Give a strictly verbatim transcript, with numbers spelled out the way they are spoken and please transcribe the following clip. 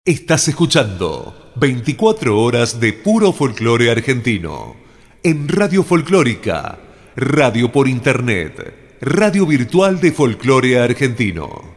Estás escuchando veinticuatro horas de puro folclore argentino en Radio Folclórica, radio por internet, radio virtual de folclore argentino.